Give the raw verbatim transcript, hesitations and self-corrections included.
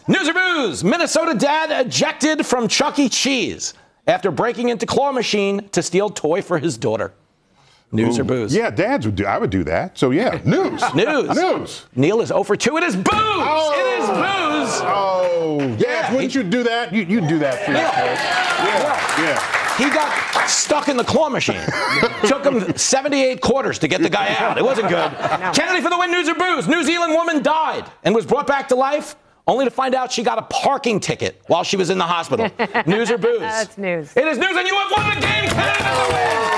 News or booze? Minnesota dad ejected from Chuck E. Cheese after breaking into claw machine to steal toy for his daughter. News Ooh. or booze? Yeah, dads would do. I would do that. So yeah, news. News. News. Neil is zero for two. It is booze. Oh. It is booze. Oh, dads, Yeah, wouldn't he- you do that? You you do that for your kids. Yeah, yeah. He got stuck in the claw machine. Took him seventy-eight quarters to get the guy out. It wasn't good. No. Kennedy for the win. News or booze? New Zealand woman died and was brought back to life, only to find out she got a parking ticket while she was in the hospital. News or booze? That's news. It is news, and you have won the game. Kennedy for the win.